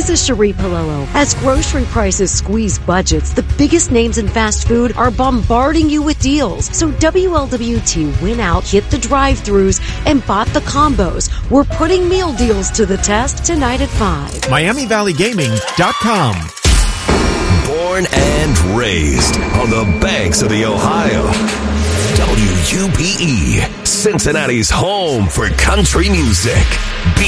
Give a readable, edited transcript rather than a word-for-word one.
This is Cherie Palillo. As grocery prices squeeze budgets, the biggest names in fast food are bombarding you with deals. So WLWT went out, hit the drive-thrus, and bought the combos. We're putting meal deals to the test tonight at 5. MiamiValleyGaming.com. Born and raised on the banks of the Ohio. WUPE, Cincinnati's home for country music.